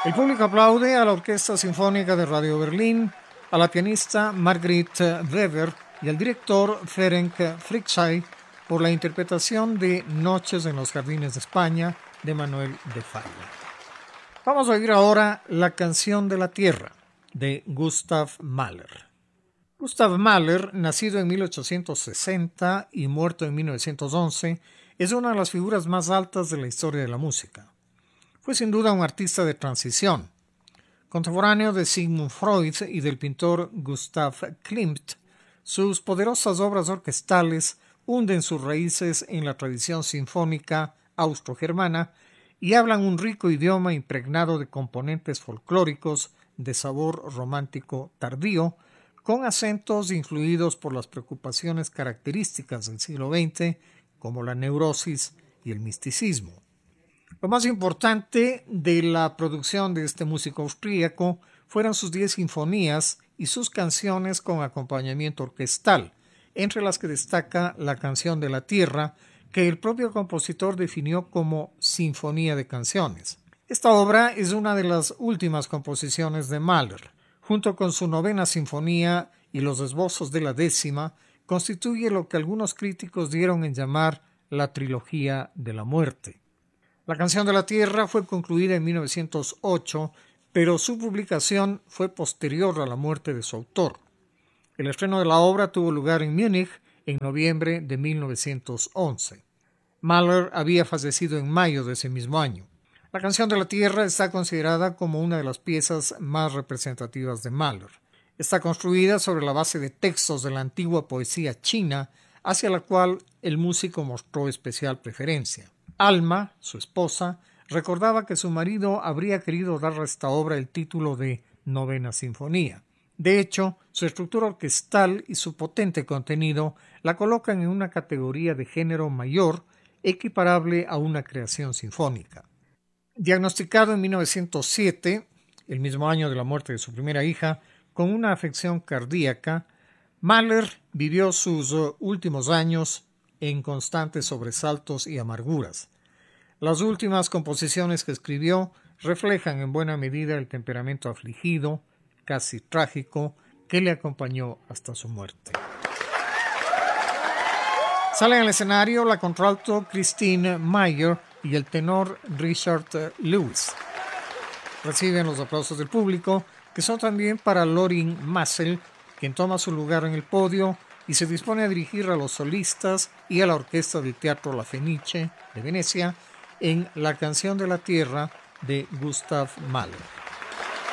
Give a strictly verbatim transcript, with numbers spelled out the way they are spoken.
El público aplaude a la Orquesta Sinfónica de Radio Berlín, a la pianista Margrit Weber y al director Ferenc Fricsay por la interpretación de Noches en los Jardines de España de Manuel de Falla. Vamos a oír ahora La Canción de la Tierra de Gustav Mahler. Gustav Mahler, nacido en mil ochocientos sesenta y muerto en mil novecientos once, es una de las figuras más altas de la historia de la música. Fue sin duda un artista de transición. Contemporáneo de Sigmund Freud y del pintor Gustav Klimt, sus poderosas obras orquestales hunden sus raíces en la tradición sinfónica austrogermana y hablan un rico idioma impregnado de componentes folclóricos de sabor romántico tardío, con acentos influidos por las preocupaciones características del siglo veinte, como la neurosis y el misticismo. Lo más importante de la producción de este músico austríaco fueron sus diez sinfonías y sus canciones con acompañamiento orquestal, entre las que destaca La Canción de la Tierra, que el propio compositor definió como Sinfonía de Canciones. Esta obra es una de las últimas composiciones de Mahler. Junto con su novena sinfonía y los esbozos de la décima, constituye lo que algunos críticos dieron en llamar la trilogía de la muerte. La Canción de la Tierra fue concluida en mil novecientos ocho, pero su publicación fue posterior a la muerte de su autor. El estreno de la obra tuvo lugar en Múnich en noviembre de mil novecientos once. Mahler había fallecido en mayo de ese mismo año. La Canción de la Tierra está considerada como una de las piezas más representativas de Mahler. Está construida sobre la base de textos de la antigua poesía china, hacia la cual el músico mostró especial preferencia. Alma, su esposa, recordaba que su marido habría querido dar a esta obra el título de Novena Sinfonía. De hecho, su estructura orquestal y su potente contenido la colocan en una categoría de género mayor equiparable a una creación sinfónica. Diagnosticado en mil novecientos siete, el mismo año de la muerte de su primera hija, con una afección cardíaca, Mahler vivió sus últimos años en constantes sobresaltos y amarguras. Las últimas composiciones que escribió reflejan en buena medida el temperamento afligido, casi trágico, que le acompañó hasta su muerte. Salen al escenario la contralto Christine Meyer y el tenor Richard Lewis. Reciben los aplausos del público, que son también para Lorin Maazel, quien toma su lugar en el podio y se dispone a dirigir a los solistas y a la orquesta del Teatro La Fenice de Venecia en La Canción de la Tierra de Gustav Mahler.